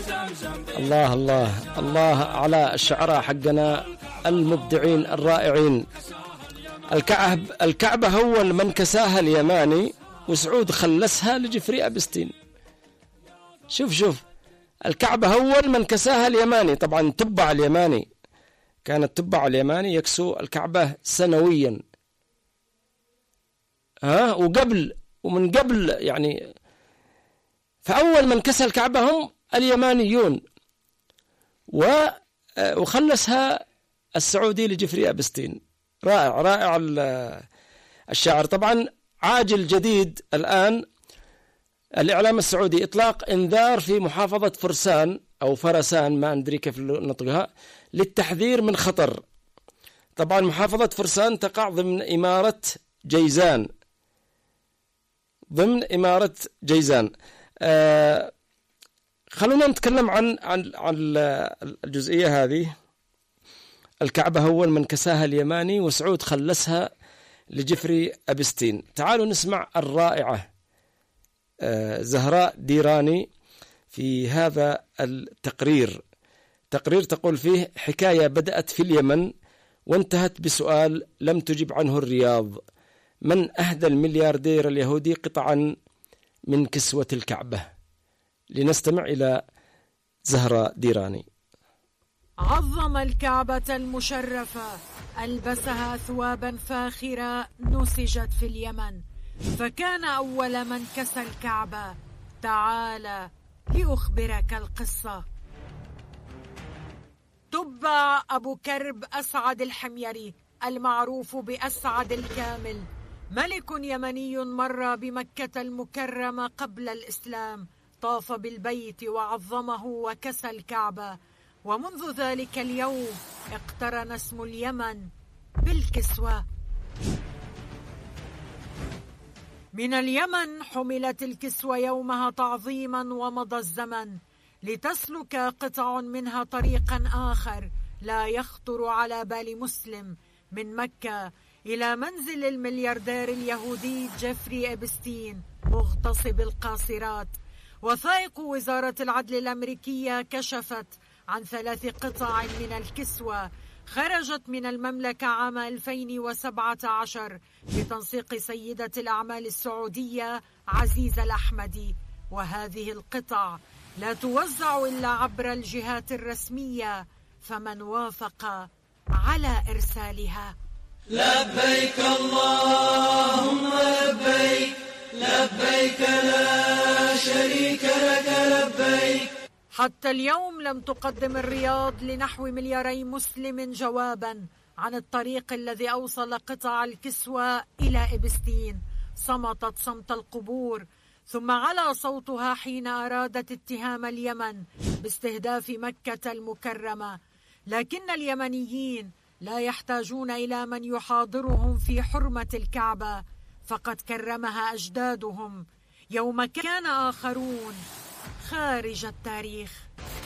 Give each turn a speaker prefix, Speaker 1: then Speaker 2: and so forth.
Speaker 1: الله الله الله على الشعراء حقنا المبدعين الرائعين. الكعبة أول من كساها اليماني، وسعود خلسها لجفري أبستين. شوف الكعبة أول من كساها اليماني. طبعا تبع اليماني، كان التبع اليماني يكسو الكعبة سنويا، ومن قبل يعني. فأول من كسى الكعبة هم اليمانيون، وخلسها السعودي لجفري أبستين. رائع الشاعر. طبعا عاجل جديد الآن الإعلام السعودي إطلاق إنذار في محافظة فرسان أو فرسان، ما أدري كيف نطقها، للتحذير من خطر. طبعا محافظة فرسان تقع ضمن إمارة جيزان. خلونا نتكلم عن الجزئية هذه. الكعبة أول من كساها اليماني، وسعود خلسها لجفري أبستين. تعالوا نسمع الرائعة زهراء ديراني في هذا التقرير. تقرير تقول فيه: حكاية بدأت في اليمن وانتهت بسؤال لم تجب عنه الرياض: من أهدى الملياردير اليهودي قطعا من كسوة الكعبة؟ لنستمع إلى زهراء ديراني.
Speaker 2: عظم الكعبة المشرفة، ألبسها ثوابا فاخرة نسجت في اليمن، فكان أول من كسى الكعبة. تعال لأخبرك القصة. تبع أبو كرب أسعد الحميري المعروف بأسعد الكامل، ملك يمني مر بمكة المكرمة قبل الإسلام، طاف بالبيت وعظمه وكسى الكعبة، ومنذ ذلك اليوم اقترن اسم اليمن بالكسوة. من اليمن حملت الكسوة يومها تعظيما، ومضى الزمن لتسلك قطع منها طريقا آخر لا يخطر على بال مسلم، من مكة إلى منزل الملياردير اليهودي جيفري إبستين مغتصب القاصرات. وثائق وزارة العدل الأمريكية كشفت عن 3 قطع من الكسوة خرجت من المملكة عام 2017 بتنسيق سيدة الأعمال السعودية عزيزة الأحمدي، وهذه القطع لا توزع إلا عبر الجهات الرسمية، فمن وافق على إرسالها.
Speaker 3: لبيك اللهم لبيك، لبيك لا شريك لك لبيك.
Speaker 2: حتى اليوم لم تقدم الرياض لنحو 2 مليار مسلم جوابا عن الطريق الذي أوصل قطع الكسوة إلى إبستين. صمتت صمت القبور، ثم على صوتها حين أرادت اتهام اليمن باستهداف مكة المكرمة. لكن اليمنيين لا يحتاجون إلى من يحاضرهم في حرمة الكعبة، فقد كرمها أجدادهم يوم كان آخرون خارج التاريخ.